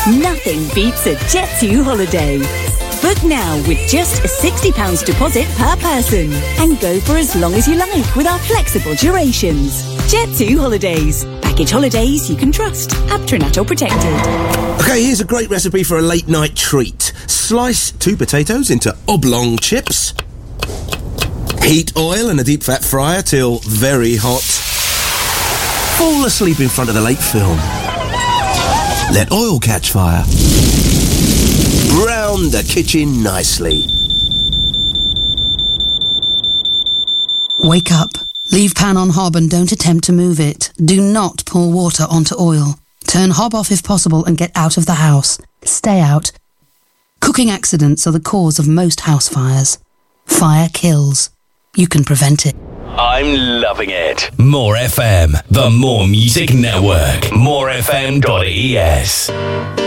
Nothing beats a Jet2 holiday. Book now with just a £60 deposit per person and go for as long as you like with our flexible durations. Jet2 Holidays. Package holidays you can trust. Abtranato protected. Okay, here's a great recipe for a late night treat. Slice 2 potatoes into oblong chips. Heat oil in a deep fat fryer till very hot. Fall asleep in front of the late film. Let oil catch fire. Brown the kitchen nicely. Wake up. Leave pan on hob and don't attempt to move it. Do not pour water onto oil. Turn hob off if possible and get out of the house. Stay out. Cooking accidents are the cause of most house fires. Fire kills. You can prevent it. I'm loving it. More FM, the More Music Network. morefm.es.